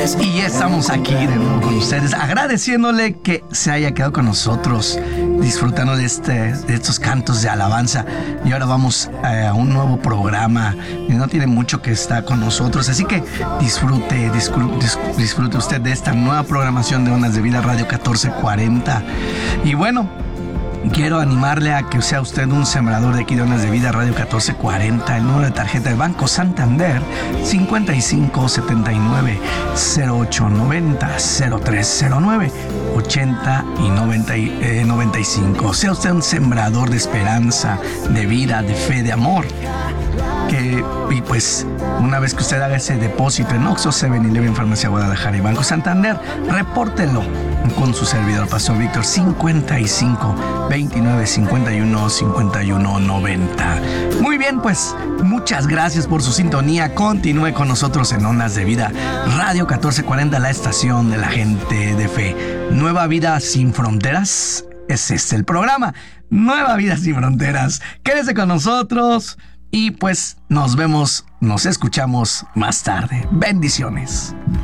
Y ya estamos aquí de nuevo con ustedes, agradeciéndole que se haya quedado con nosotros, disfrutando de estos cantos de alabanza. Y ahora vamos a un nuevo programa, y no tiene mucho que estar con nosotros, así que disfrute usted de esta nueva programación de Ondas de Vida Radio 1440. Y bueno, quiero animarle a que sea usted un sembrador de aquí de Ondas de Vida Radio 1440. El número de tarjeta de Banco Santander 55 79 08 90 0309 80 y 95. Sea usted un sembrador de esperanza, de vida, de fe, de amor. Y pues una vez que usted haga ese depósito en Oxxo, 7-Eleven, Farmacia Guadalajara y Banco Santander, repórtelo con su servidor Pastor Víctor 55 29 51 51 90. Muy bien, pues muchas gracias por su sintonía. Continúe con nosotros en Ondas de Vida Radio 1440, la estación de la gente de fe. Nueva vida sin fronteras. Es este el programa. Nueva vida sin fronteras. Quédese con nosotros. Y pues nos vemos, nos escuchamos más tarde. Bendiciones.